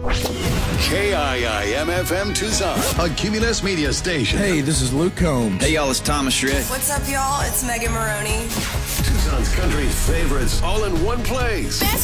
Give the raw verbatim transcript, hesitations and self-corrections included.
K I I M F M Tucson, a Cumulus media station. Hey, this is Luke Combs. Hey, y'all, it's Thomas Schritt. What's up, y'all? It's Megan Maroney. Tucson's country favorites all in one place. Best